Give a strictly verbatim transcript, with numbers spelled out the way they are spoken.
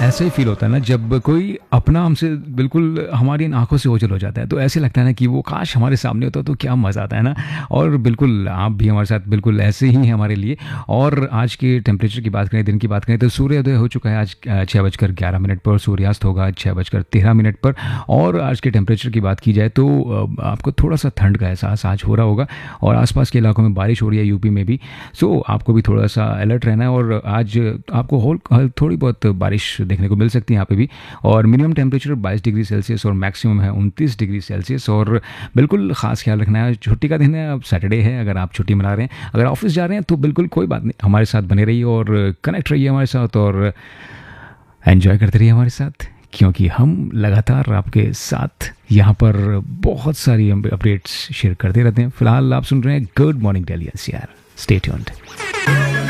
ऐसा ही फ़ील होता है ना जब कोई अपना हमसे बिल्कुल हमारी इन आँखों से ओझल हो जाता है, तो ऐसे लगता है ना कि वो काश हमारे सामने होता तो क्या मज़ा आता है ना। और बिल्कुल आप भी हमारे साथ बिल्कुल ऐसे ही हैं हमारे लिए। और आज के टेम्परेचर की बात करें, दिन की बात करें, तो सूर्योदय हो चुका है आज अ, छः बजकर ग्यारह मिनट पर, सूर्यास्त होगा छः बजकर तेरह मिनट पर। और आज के टेम्परेचर की बात की जाए तो अ, आपको थोड़ा-सा ठंड का एहसास आज हो रहा होगा और आस-पास के इलाकों में बारिश हो रही है, यूपी में भी। सो आपको भी थोड़ा-सा अलर्ट रहना है और आज आपको होल हल थोड़ी बहुत बारिश देखने को मिल सकती है यहाँ पे भी। और मिनिमम टेम्परेचर बाईस डिग्री सेल्सियस और मैक्सिमम है उनतीस डिग्री सेल्सियस। और बिल्कुल ख़ास ख्याल रखना है, छुट्टी का दिन है, अब सैटरडे है, अगर आप छुट्टी मना रहे हैं, अगर ऑफिस जा रहे हैं तो बिल्कुल कोई बात नहीं, हमारे साथ बने रहिए और कनेक्ट रहिए हमारे साथ और एन्जॉय करते रहिए हमारे साथ, क्योंकि हम लगातार आपके साथ यहाँ पर बहुत सारी अपडेट्स शेयर करते रहते हैं। फिलहाल आप सुन रहे हैं good morning Delhi N C R. Stay tuned.